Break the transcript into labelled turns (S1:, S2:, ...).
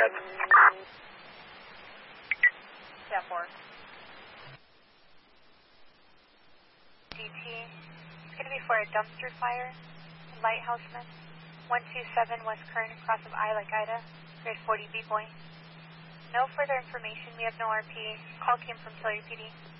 S1: ahead.
S2: Step 4. DT, it's going to be for a dumpster fire in Lighthouseman, 127 West Kern, cross of I like Ida, grade 40 B-Boy. No further information, we have no RP. Call came from Tulare PD.